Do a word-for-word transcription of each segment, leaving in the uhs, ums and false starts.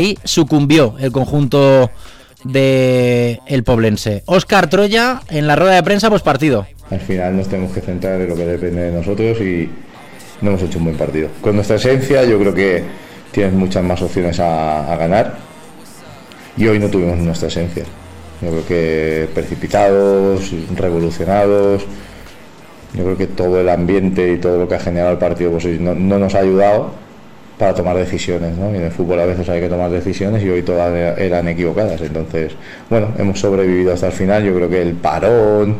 y sucumbió el conjunto de el poblense. Óscar Troya en la rueda de prensa post partido. Al final nos tenemos que centrar en lo que depende de nosotros y no hemos hecho un buen partido. Con nuestra esencia yo creo que tienes muchas más opciones a, a ganar y hoy no tuvimos nuestra esencia. Yo creo que precipitados, revolucionados, yo creo que todo el ambiente y todo lo que ha generado el partido pues no, no nos ha ayudado para tomar decisiones, ¿no? Y en el fútbol a veces hay que tomar decisiones y hoy todas eran equivocadas. Entonces, bueno, hemos sobrevivido hasta el final. Yo creo que el parón,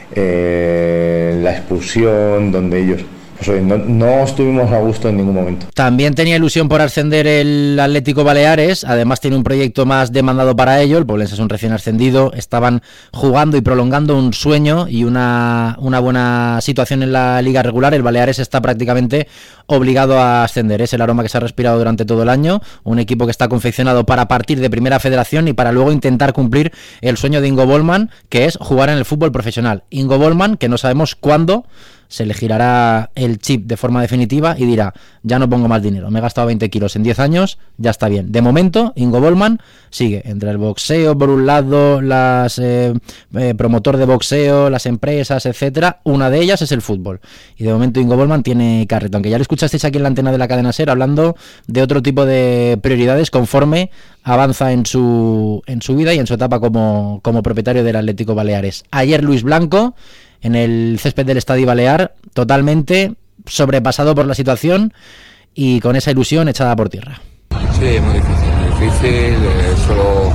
eh, la expulsión, donde ellos pues hoy no, no estuvimos a gusto en ningún momento. También tenía ilusión por ascender el Atlético Baleares, además tiene un proyecto más demandado para ello, el Poblense es un recién ascendido, estaban jugando y prolongando un sueño y una, una buena situación en la liga regular. El Baleares está prácticamente obligado a ascender, es el aroma que se ha respirado durante todo el año, un equipo que está confeccionado para partir de primera federación y para luego intentar cumplir el sueño de Ingo Bollmann, que es jugar en el fútbol profesional. Ingo Bollmann, que no sabemos cuándo se le girará el chip de forma definitiva y dirá, ya no pongo más dinero, me he gastado veinte kilos en diez años, ya está bien. De momento, Ingo Bollmann sigue entre el boxeo, por un lado, las eh, eh, promotor de boxeo, las empresas, etcétera. Una de ellas es el fútbol. Y de momento Ingo Bollmann tiene carrito, aunque ya lo escuchasteis aquí en la antena de la cadena SER hablando de otro tipo de prioridades conforme avanza en su en su vida y en su etapa como, como propietario del Atlético Baleares. Ayer Luis Blanco en el césped del Estadio Balear, totalmente sobrepasado por la situación y con esa ilusión echada por tierra. Sí, muy difícil, muy difícil. Eh, solo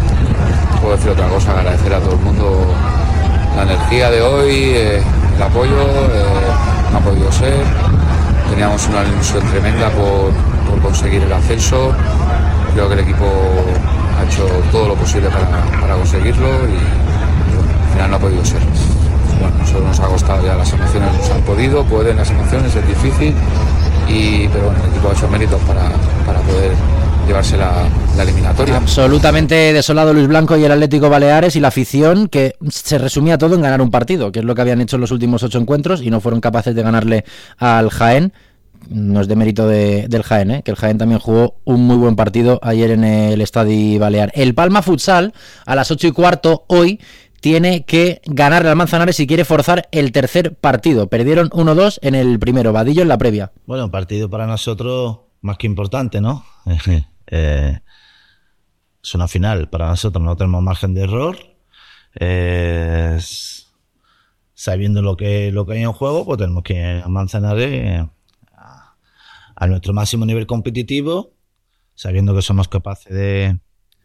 puedo decir otra cosa, agradecer a todo el mundo la energía de hoy, eh, el apoyo, eh, no ha podido ser. Teníamos una ilusión tremenda por, por conseguir el ascenso. Creo que el equipo ha hecho todo lo posible para, para conseguirlo y bueno, al final no ha podido ser. Bueno, nosotros nos ha costado ya, las emociones nos han podido, pueden las emociones, es difícil, y, pero bueno, el equipo ha hecho méritos para, para poder llevarse la, la eliminatoria. Absolutamente desolado Luis Blanco y el Atlético Baleares y la afición, que se resumía todo en ganar un partido, que es lo que habían hecho en los últimos ocho encuentros y no fueron capaces de ganarle al Jaén. No es de mérito de, del Jaén, ¿eh? Que el Jaén también jugó un muy buen partido ayer en el Estadio Balear. El Palma Futsal a las ocho y cuarto hoy tiene que ganarle al Manzanares si quiere forzar el tercer partido. Perdieron uno dos en el primero, Vadillo en la previa. Bueno, partido para nosotros más que importante, ¿no? eh, es una final, para nosotros no tenemos margen de error. Eh, sabiendo lo que, lo que hay en juego, pues tenemos que ir a Manzanares a, a nuestro máximo nivel competitivo, sabiendo que somos capaces de,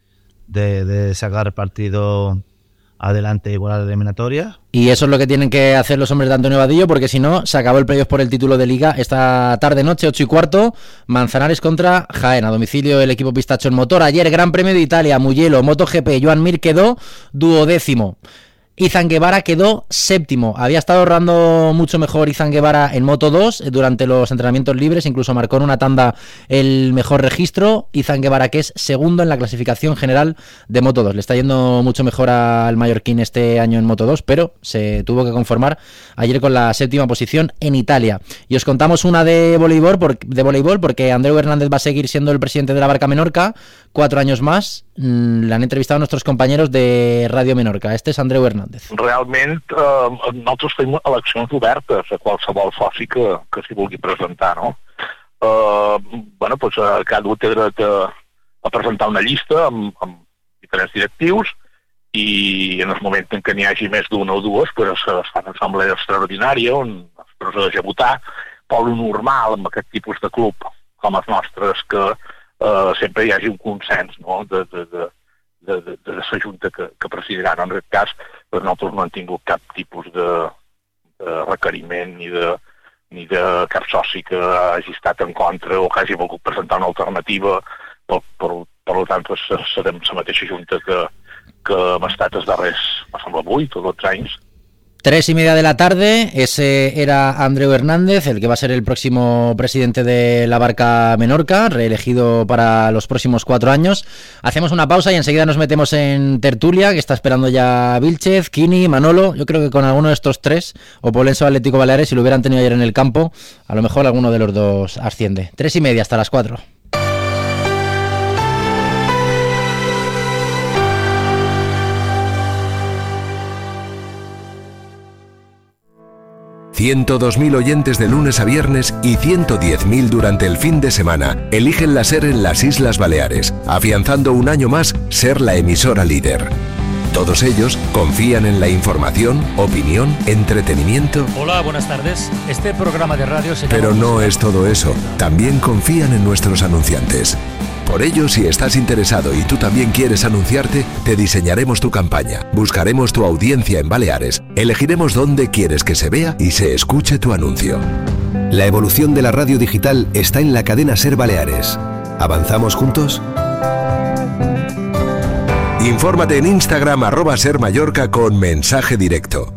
de, de sacar el partido adelante igual a la eliminatoria. Y eso es lo que tienen que hacer los hombres de Antonio Vadillo, porque si no, se acabó el playoff por el título de Liga esta tarde-noche, ocho y cuarto, Manzanares contra Jaén, a domicilio el equipo Pistacho en motor. Ayer, Gran Premio de Italia, Mugello, MotoGP, Joan Mir quedó duodécimo. Izan Guevara quedó séptimo. Había estado rodando mucho mejor Izan Guevara en Moto dos durante los entrenamientos libres, incluso marcó en una tanda el mejor registro. Izan Guevara, que es segundo en la clasificación general de Moto dos. Le está yendo mucho mejor al mallorquín este año en Moto dos, pero se tuvo que conformar ayer con la séptima posición en Italia. Y os contamos una de voleibol, de voleibol porque Andreu Hernández va a seguir siendo el presidente de la Barca Menorca cuatro años más. Le han entrevistado a nuestros compañeros de Radio Menorca. Este es Andreu Hernández. Realment eh, nosaltres fem eleccions obertes a qualsevol soci que, que s'hi vulgui presentar, no? Eh, bueno, doncs, eh, cada un té dret a, a presentar una llista amb, amb diferents directius i en el moment en què n'hi hagi més d'una o dues pues, es fan assemblea extraordinària on es procedeix a votar, però el normal amb aquest tipus de club com els nostres que eh, sempre hi hagi un consens, no? de, de, de de, de, de la Junta que, que presidiran. En aquest cas, doncs nosaltres no hem tingut cap tipus de, de requeriment ni de, ni de cap soci que hagi estat en contra o que hagi volgut presentar una alternativa. Per, per, per tant, doncs, serem la mateixa Junta que, que hem estat els darrers, em sembla, vuit o dotze anys. Tres y media de la tarde, ese era Andreu Hernández, el que va a ser el próximo presidente de la Barca Menorca, reelegido para los próximos cuatro años. Hacemos una pausa y enseguida nos metemos en tertulia, que está esperando ya Vilchez, Kini, Manolo. Yo creo que con alguno de estos tres, o Poblense o Atlético Baleares, si lo hubieran tenido ayer en el campo, a lo mejor alguno de los dos asciende. Tres y media hasta las cuatro. ciento dos mil oyentes de lunes a viernes y ciento diez mil durante el fin de semana eligen la SER en las Islas Baleares, afianzando un año más ser la emisora líder. Todos ellos confían en la información, opinión, entretenimiento. Hola, buenas tardes. Este programa de radio se llama... Pero no es todo eso. También confían en nuestros anunciantes. Por ello, si estás interesado y tú también quieres anunciarte, te diseñaremos tu campaña, buscaremos tu audiencia en Baleares, elegiremos dónde quieres que se vea y se escuche tu anuncio. La evolución de la radio digital está en la cadena SER Baleares. ¿Avanzamos juntos? Infórmate en Instagram arroba Ser Mallorca con mensaje directo.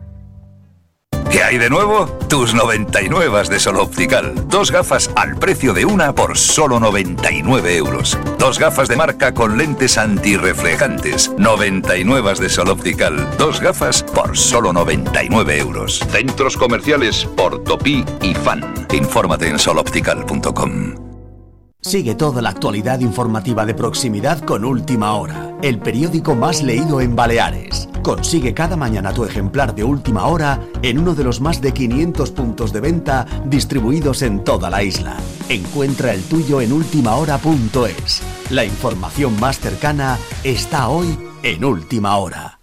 ¿Qué hay de nuevo? Tus noventa y nueve de Sol Optical. Dos gafas al precio de una por solo noventa y nueve euros. Dos gafas de marca con lentes antirreflejantes. noventa y nueve de Sol Optical. Dos gafas por solo noventa y nueve euros. Centros comerciales Portopí y Fan. Infórmate en sol optical punto com. Sigue toda la actualidad informativa de proximidad con Última Hora, el periódico más leído en Baleares. Consigue cada mañana tu ejemplar de Última Hora en uno de los más de quinientos puntos de venta distribuidos en toda la isla. Encuentra el tuyo en ultima hora punto es. La información más cercana está hoy en Última Hora.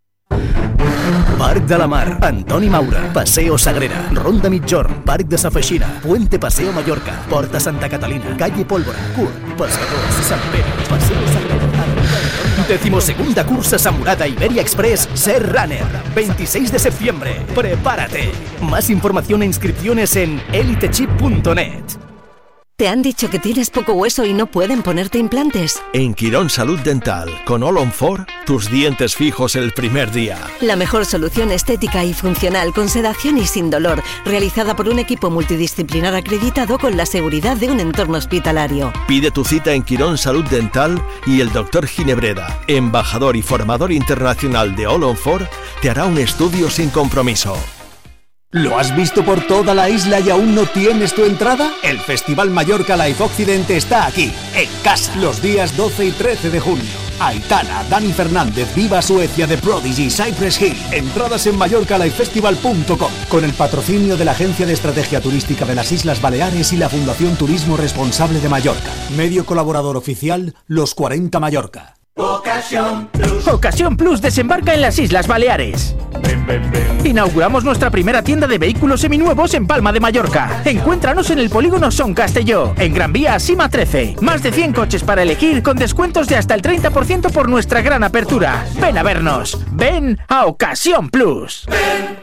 Parc de la Mar, Antoni Maura, Paseo Sagrera, Ronda Mitjorn, Parc de Sa Feixina, Puente Paseo Mallorca, Porta Santa Catalina, Calle Pólvora, Curt, Pescadors, Sant Pere, Paseo Sagrera. Decimosegunda cursa Samurada Iberia Express Ser Runner, veintiséis de septiembre. Prepárate. Más información e inscripciones en elitechip punto net. ¿Te han dicho que tienes poco hueso y no pueden ponerte implantes? En Quirón Salud Dental, con All on Four, tus dientes fijos el primer día. La mejor solución estética y funcional con sedación y sin dolor, realizada por un equipo multidisciplinar acreditado con la seguridad de un entorno hospitalario. Pide tu cita en Quirón Salud Dental y el doctor Ginebreda, embajador y formador internacional de All on Four, te hará un estudio sin compromiso. ¿Lo has visto por toda la isla y aún no tienes tu entrada? El Festival Mallorca Live Occidente está aquí, en casa, los días doce y trece de junio. Aitana, Dani Fernández, Viva Suecia, The Prodigy, Cypress Hill. Entradas en mallorca live festival punto com. Con el patrocinio de la Agencia de Estrategia Turística de las Islas Baleares y la Fundación Turismo Responsable de Mallorca. Medio colaborador oficial, Los cuarenta Mallorca. Ocasión Plus. Ocasión Plus desembarca en las Islas Baleares. Ven, ven, ven. Inauguramos nuestra primera tienda de vehículos seminuevos en Palma de Mallorca. Encuéntranos en el polígono Son Castelló, en Gran Vía Sima trece. Más de cien coches para elegir con descuentos de hasta el treinta por ciento por nuestra gran apertura. Ven a vernos. Ven a Ocasión Plus. Ven.